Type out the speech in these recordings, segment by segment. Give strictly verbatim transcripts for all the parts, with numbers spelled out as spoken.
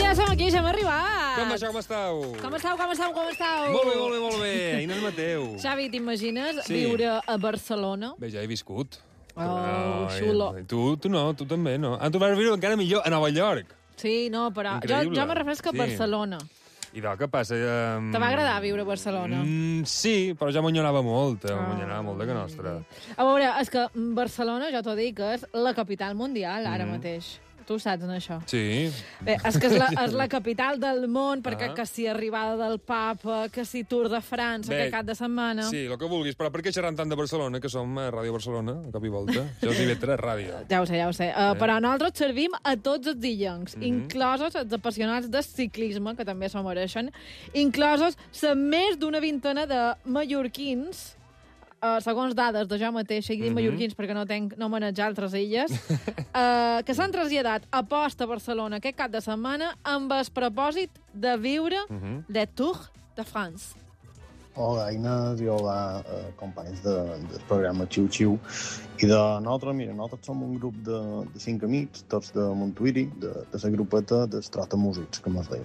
ja som aquí, ja hem arribat. Com això, com esteu? Com esteu, com esteu, com esteu? Molt bé, molt bé, molt bé. Inés Mateu. Xavi, t'imagines Sí. viure a Barcelona? Bé, ja he viscut. Oh, xulo. I tu, tu no, tu també no. Ah, tu vas viure encara millor a Nova York. Sí, no, però jo, Increïble. jo me refresco a Sí. Barcelona. I del que passa... Um... Te va agradar viure a Barcelona? Mm, sí, però ja m'enyorava molt, eh? Ah. m'enyorava molt de que nostra. A veure, és que Barcelona, jo t'ho dic, és la capital mundial ara Mhm. mateix. Tu ho saps, en això? Sí. Bé, és que és la, és la capital del món, perquè Ah. que si arribada del papa, que si Tour de França, Bé, que cap de setmana... Sí, el que vulguis, però per què xerrant tant de Barcelona, que som a Ràdio Barcelona, a cop i volta? Això és I V tres Ràdio. Ja ho sé, ja ho sé. Uh, però nosaltres servim a tots els illencs, Mhm. inclosos els apassionats de ciclisme, que també s'ho mereixen, inclosos la més d'una vintena de mallorquins, uh, segons dades de jo mateixa, i dic Mhm. mallorquins perquè no tenc no manejar altres illes, uh, que s'han traslladat a posta a Barcelona aquest cap de setmana amb el propòsit de viure Mhm. le Tour de France. Hola, Inés, i hola, eh, companys de, del programa Xiu Xiu. I de nosaltres, mira, nosaltres som un grup de, de cinc amics, tots de Montuïri, de, de la grupeta dels Trotamúsics, com es deim.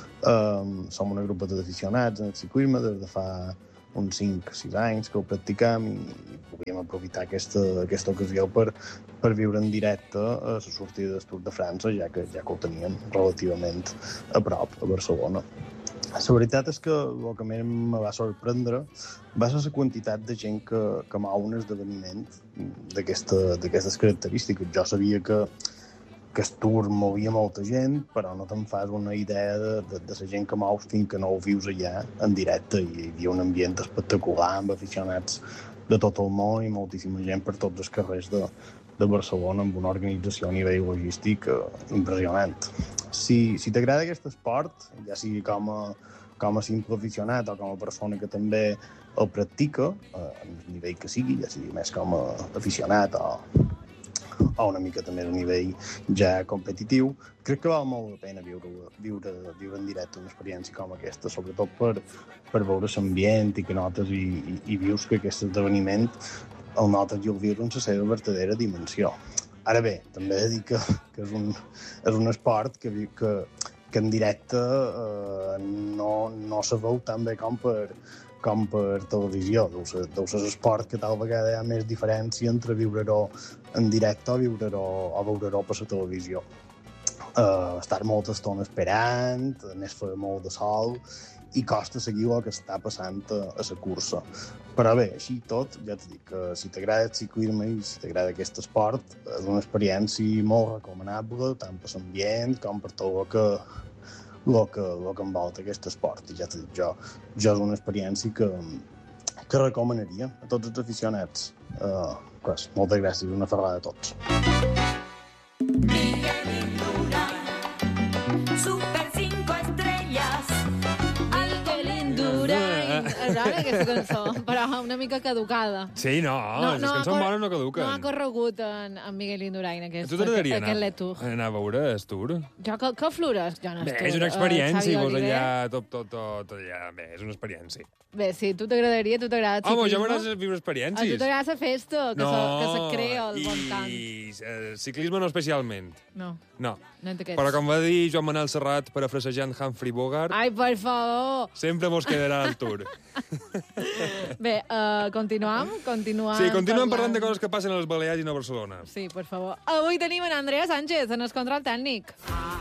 Um, som una grupeta d'aficionats en el ciclisme des de fa uns cinc o sis anys que ho practicam i, i volíem aprofitar aquesta, aquesta ocasió per, per viure en directe a la sortida del Tour de França, ja que, ja que ho teníem relativament a prop, a Barcelona. La veritat és que el que més em va sorprendre va ser la quantitat de gent que, que mou un esdeveniment d'aquesta- d'aquestes característiques. Jo sabia que, que el Tour movia molta gent, però no te'n fas una idea de, de, de la gent que mous fins que no ho vius allà en directe. I hi havia un ambient espectacular amb aficionats de tot el món i moltíssima gent per tots els carrers de, de Barcelona amb una organització a nivell logístic eh, impressionant. Si, si t'agrada aquest esport, ja sigui com a, com a simple aficionat o com a persona que també el practica, eh, a nivell que sigui, ja sigui més com a aficionat o, o una mica també a nivell ja competitiu, crec que val molt la pena viure, viure, viure en directe una experiència com aquesta, sobretot per, per veure l'ambient i que notes i, i, i vius que aquest esdeveniment el notes i el vius en la seva verdadera dimensió. Ara bé, també he de dir que, que és, un, és un esport que, que, que en directe eh, no, no se veu tan bé com per, com per televisió. Deu ser, deu ser l'esport que tal vegada hi ha més diferència entre viure-ho en directe o viure-ho o veure-ho per la televisió. Uh, estar molta estona esperant, a més fer molt de sol, i costa seguir el que està passant a, a la cursa. Però bé, així i tot, ja et dic que si t'agrada el ciclisme i si t'agrada aquest esport, és una experiència molt recomanable, tant per l'ambient com per tot el que, el que, el que envolta aquest esport. I ja t'he dit, jo, jo és una experiència que, que recomanaria a tots els aficionats. Uh, pues, moltes gràcies, una ferrada a tots. Super cinco estrellas. Que l'Indurain. Agrada aquesta cançó, però una mica caducada. Sí, no, no les ha cançons cor- bones no caduquen. No ha corregut en, en Miguel Indurain, aquest, A tu t'agradaria aquest anar, Letur. anar a veure el Tour? Jo, que, que flores, jo no Bé, estic. és una experiència, Uh, vos allà, tot, tot, tot allà. Bé, és una experiència. Bé, sí, tu t'agradaria, tu t'agrada el Home, ciclisme. jo m'agrada viure A tu experiències. t'agrada la festa, que, no, se, que se crea al voltant. i eh, ciclisme no especialment. No, No. no en d'aquests. Però com va dir Joan Manel Serrat parafrasejant Humphrey Bogart, Ai, per favor! sempre mos quedarà al Tour. Bé, uh, continuam? Continuam Sí, continuem parlant de coses que passen a les Balears i no a Barcelona. Sí, per favor. Avui tenim en Andrea Sánchez, en el control tècnic.